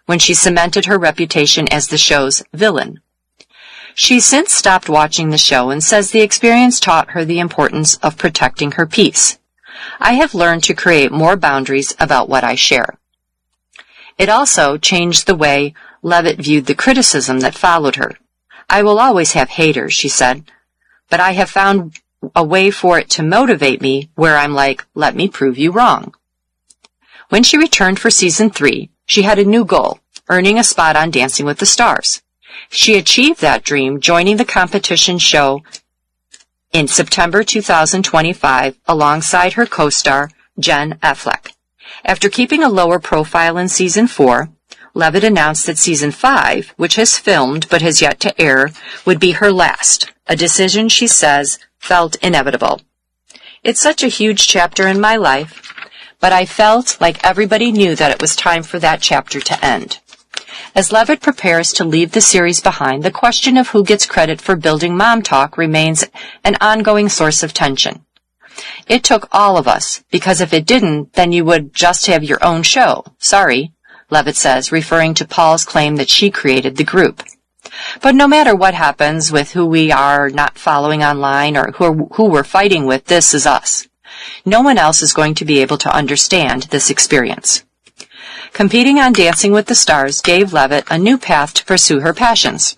when she cemented her reputation as the show's villain. She's since stopped watching the show and says the experience taught her the importance of protecting her peace. I have learned to create more boundaries about what I share. It also changed the way Levitt viewed the criticism that followed her. I will always have haters, she said, but I have found a way for it to motivate me where I'm like, let me prove you wrong. When she returned for season 3, she had a new goal, earning a spot on Dancing with the Stars. She achieved that dream joining the competition show in September 2025 alongside her co-star, Jen Affleck. After keeping a lower profile in season 4, Levitt announced that season 5, which has filmed but has yet to air, would be her last, a decision she says felt inevitable. It's such a huge chapter in my life, but I felt like everybody knew that it was time for that chapter to end. As Levitt prepares to leave the series behind, the question of who gets credit for building Mom Talk remains an ongoing source of tension. It took all of us, because if it didn't, then you would just have your own show. Sorry, Levitt says, referring to Paul's claim that she created the group. But no matter what happens with who we are not following online or who we're fighting with, this is us. No one else is going to be able to understand this experience. Competing on Dancing with the Stars gave Levitt a new path to pursue her passions.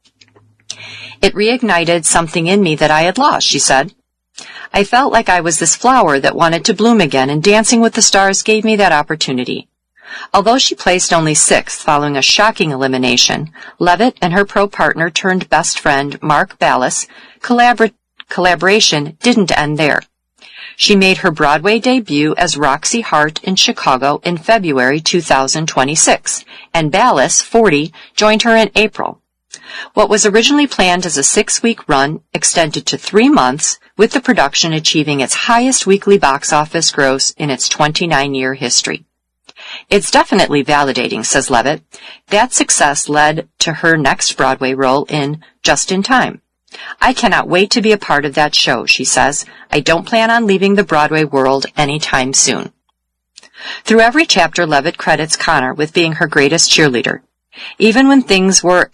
It reignited something in me that I had lost, she said. I felt like I was this flower that wanted to bloom again, and Dancing with the Stars gave me that opportunity. Although she placed only 6th following a shocking elimination, Levitt and her pro partner turned best friend, Mark Ballas, collaboration didn't end there. She made her Broadway debut as Roxy Hart in Chicago in February 2026, and Ballas, 40, joined her in April. What was originally planned as a 6-week run extended to 3 months, with the production achieving its highest weekly box office gross in its 29-year history. It's definitely validating, says Levitt. That success led to her next Broadway role in Just in Time. I cannot wait to be a part of that show, she says. I don't plan on leaving the Broadway world anytime soon. Through every chapter, Levitt credits Connor with being her greatest cheerleader. Even when things were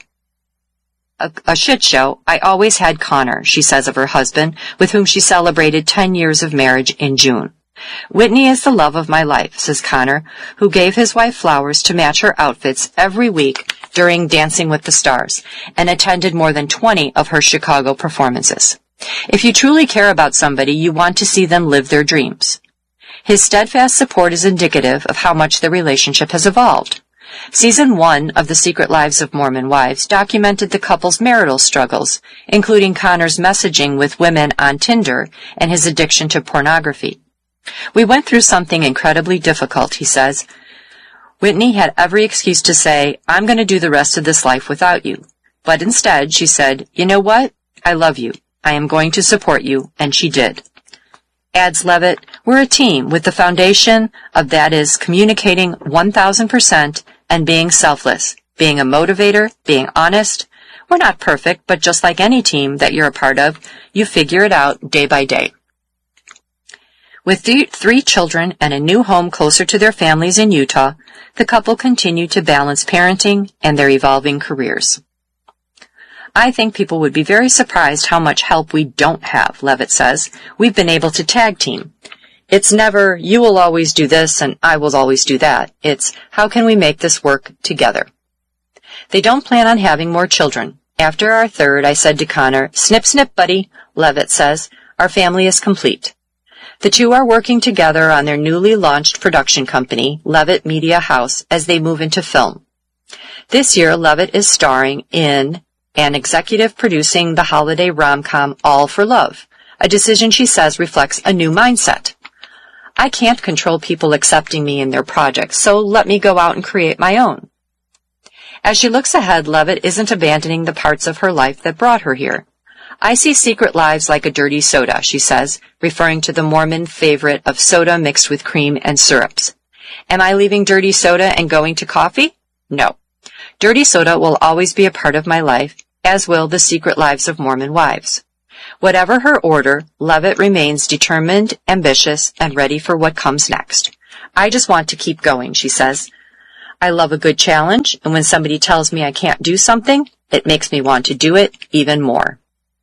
a shit show, I always had Connor, she says of her husband, with whom she celebrated 10 years of marriage in June. Whitney is the love of my life, says Connor, who gave his wife flowers to match her outfits every week during Dancing with the Stars, and attended more than 20 of her Chicago performances. If you truly care about somebody, you want to see them live their dreams. His steadfast support is indicative of how much the relationship has evolved. Season 1 of The Secret Lives of Mormon Wives documented the couple's marital struggles, including Connor's messaging with women on Tinder and his addiction to pornography. We went through something incredibly difficult, he says. Whitney had every excuse to say, I'm going to do the rest of this life without you. But instead, she said, you know what? I love you. I am going to support you, and she did. Adds Levitt, we're a team with the foundation of that is communicating 1,000% and being selfless, being a motivator, being honest. We're not perfect, but just like any team that you're a part of, you figure it out day by day. With 3 children and a new home closer to their families in Utah, the couple continue to balance parenting and their evolving careers. I think people would be very surprised how much help we don't have, Levitt says. We've been able to tag team. It's never, you will always do this and I will always do that. It's, how can we make this work together? They don't plan on having more children. After our 3rd, I said to Connor, snip, snip, buddy, Levitt says, our family is complete. The two are working together on their newly launched production company, Levitt Media House, as they move into film. This year, Levitt is starring in and executive producing the holiday rom-com All for Love, a decision she says reflects a new mindset. I can't control people accepting me in their projects, so let me go out and create my own. As she looks ahead, Levitt isn't abandoning the parts of her life that brought her here. I see Secret Lives like a dirty soda, she says, referring to the Mormon favorite of soda mixed with cream and syrups. Am I leaving dirty soda and going to coffee? No. Dirty soda will always be a part of my life, as will the Secret Lives of Mormon Wives. Whatever her order, Levitt remains determined, ambitious, and ready for what comes next. I just want to keep going, she says. I love a good challenge, and when somebody tells me I can't do something, it makes me want to do it even more.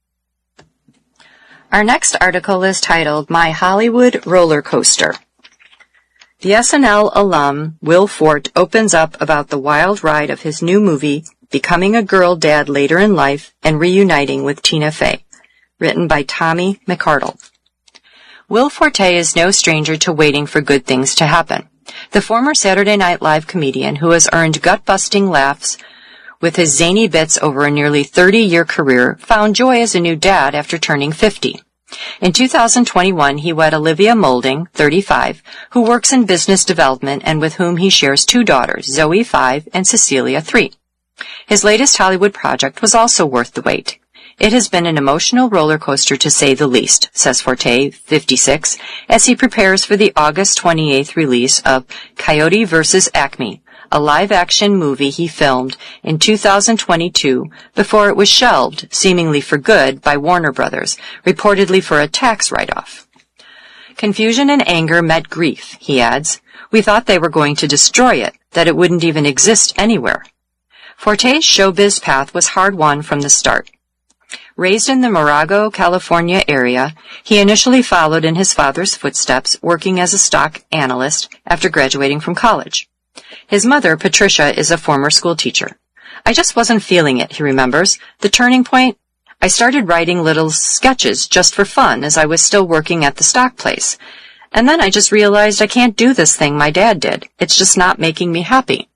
Our next article is titled, My Hollywood Roller Coaster. The SNL alum Will Forte opens up about the wild ride of his new movie, becoming a girl dad later in life and reuniting with Tina Fey, written by Tommy McArdle. Will Forte is no stranger to waiting for good things to happen. The former Saturday Night Live comedian who has earned gut-busting laughs with his zany bits over a nearly 30-year career found joy as a new dad after turning 50. In 2021, he wed Olivia Moulding, 35, who works in business development and with whom he shares two daughters, Zoe, 5, and Cecilia, 3. His latest Hollywood project was also worth the wait. It has been an emotional roller coaster to say the least, says Forte, 56, as he prepares for the August 28th release of Coyote vs. Acme, a live-action movie he filmed in 2022 before it was shelved, seemingly for good, by Warner Brothers, reportedly for a tax write-off. Confusion and anger met grief, he adds. We thought they were going to destroy it, that it wouldn't even exist anywhere. Forte's showbiz path was hard-won from the start. Raised in the Morago, California area, he initially followed in his father's footsteps, working as a stock analyst after graduating from college. His mother, Patricia, is a former school teacher. I just wasn't feeling it, he remembers. The turning point? I started writing little sketches just for fun as I was still working at the stock place. And then I just realized I can't do this thing my dad did. It's just not making me happy.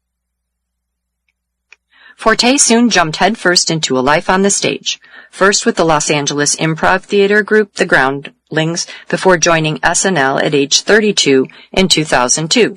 Forte soon jumped headfirst into a life on the stage, first with the Los Angeles improv theater group The Groundlings before joining SNL at age 32 in 2002.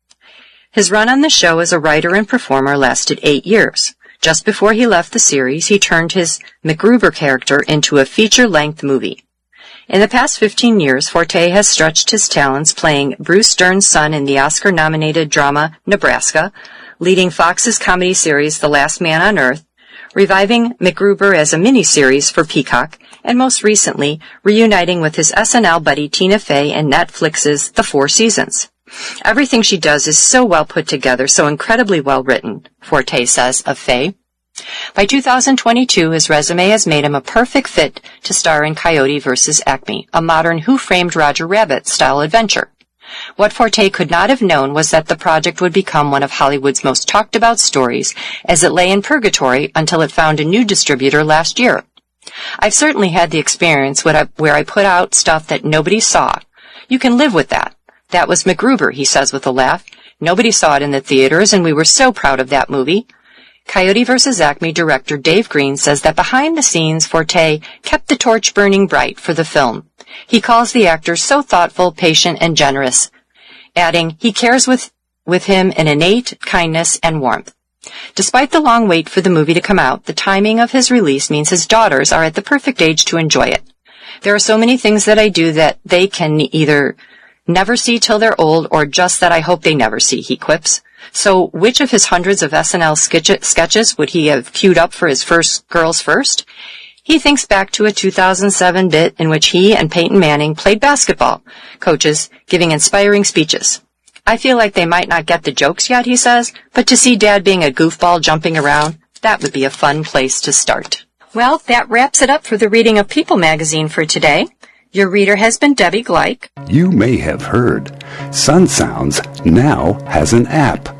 His run on the show as a writer and performer lasted 8 years. Just before he left the series, he turned his MacGruber character into a feature-length movie. In the past 15 years, Forte has stretched his talents playing Bruce Dern's son in the Oscar-nominated drama Nebraska, leading Fox's comedy series The Last Man on Earth, reviving MacGruber as a miniseries for Peacock, and most recently, reuniting with his SNL buddy Tina Fey in Netflix's The Four Seasons. Everything she does is so well put together, so incredibly well written, Forte says of Fey. By 2022, his resume has made him a perfect fit to star in Coyote vs. Acme, a modern Who Framed Roger Rabbit-style adventure. What Forte could not have known was that the project would become one of Hollywood's most talked-about stories, as it lay in purgatory until it found a new distributor last year. I've certainly had the experience where I put out stuff that nobody saw. You can live with that. That was MacGruber, he says with a laugh. Nobody saw it in the theaters, and we were so proud of that movie. Coyote vs. Acme director Dave Green says that behind the scenes, Forte kept the torch burning bright for the film. He calls the actor so thoughtful, patient, and generous, adding, he cares with him an innate kindness and warmth. Despite the long wait for the movie to come out, the timing of his release means his daughters are at the perfect age to enjoy it. There are so many things that I do that they can either never see till they're old or just that I hope they never see, he quips. So which of his hundreds of SNL sketches would he have queued up for his first Girls First? He thinks back to a 2007 bit in which he and Peyton Manning played basketball coaches, giving inspiring speeches. I feel like they might not get the jokes yet, he says, but to see Dad being a goofball jumping around, that would be a fun place to start. Well, that wraps it up for the reading of People magazine for today. Your reader has been Debbie Gleich. You may have heard Sun Sounds now has an app.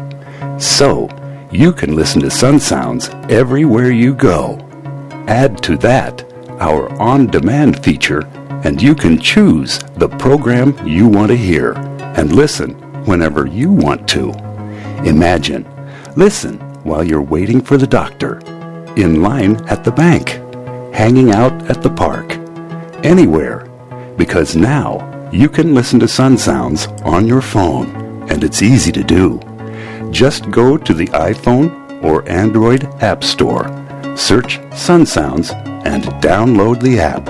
So, you can listen to Sun Sounds everywhere you go. Add to that our on-demand feature, and you can choose the program you want to hear and listen whenever you want to. Imagine, listen while you're waiting for the doctor, in line at the bank, hanging out at the park, anywhere. Because now you can listen to Sun Sounds on your phone, and it's easy to do. Just go to the iPhone or Android App Store, search Sun Sounds, and download the app.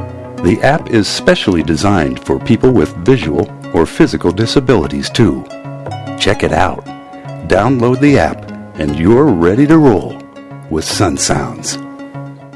The app is specially designed for people with visual or physical disabilities too. Check it out. Download the app, and you're ready to roll with Sun Sounds.